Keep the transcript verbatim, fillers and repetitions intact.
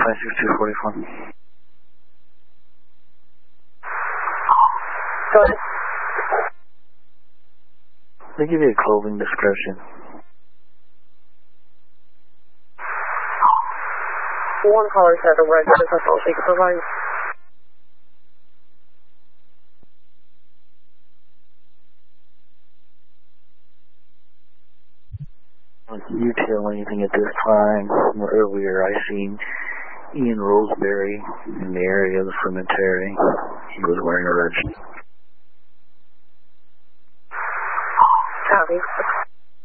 five six two forty-four. Go ahead. Let me give you a clothing description. One caller said a red business all she could provide. Can you tell anything at this time? Earlier I seen Ian Roseberry in the area of the cemetery. He was wearing a red shirt. Copy.